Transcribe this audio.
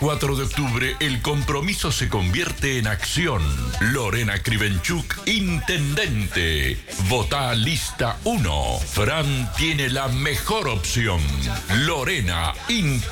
4 de octubre el compromiso se convierte en acción. Lorena Krivenchuk, intendente. Votá lista 1. Fran tiene la mejor opción. Lorena, intendente.